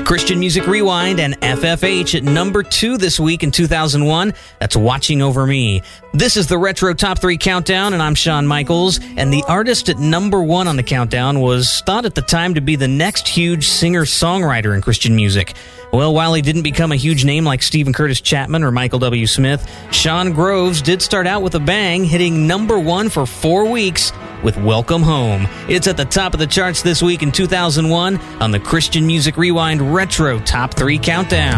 Christian Music Rewind and FFH at number 2 this week in 2001. That's Watching Over Me. This is the Retro Top 3 Countdown, and I'm Shawn Michaels. And the artist at number 1 on the countdown was thought at the time to be the next huge singer-songwriter in Christian music. Well, while he didn't become a huge name like Stephen Curtis Chapman or Michael W. Smith, Shawn Groves did start out with a bang, hitting number 1 for 4 weeks with Welcome Home. It's at the top of the charts this week in 2001 on the Christian Music Rewind Retro Top 3 Countdown.